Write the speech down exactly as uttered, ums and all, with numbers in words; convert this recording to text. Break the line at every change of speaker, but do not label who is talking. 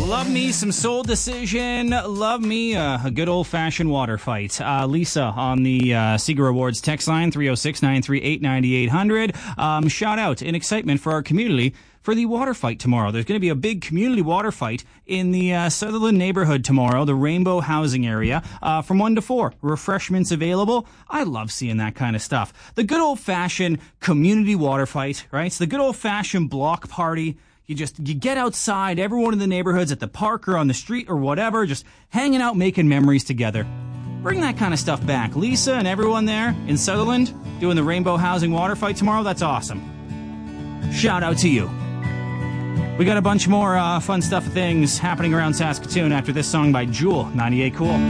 Love me some Soul Decision. Love me uh, a good old-fashioned water fight. Uh, Lisa on the uh, Seeger Awards text line, three oh six, nine three eight, nine eight hundred. Um, shout out in excitement for our community for the water fight tomorrow. There's going to be a big community water fight in the uh, Sutherland neighborhood tomorrow, the Rainbow housing area, uh, from one to four. Refreshments available. I love seeing that kind of stuff. The good old-fashioned community water fight, right? It's the good old-fashioned block party. You just, you get outside, everyone in the neighborhoods at the park or on the street or whatever, just hanging out, making memories together. Bring that kind of stuff back. Lisa and everyone there in Sutherland doing the Rainbow Housing Water Fight tomorrow, that's awesome. Shout out to you. We got a bunch more uh, fun stuff, things happening around Saskatoon after this song by Jewel, ninety-eight Cool.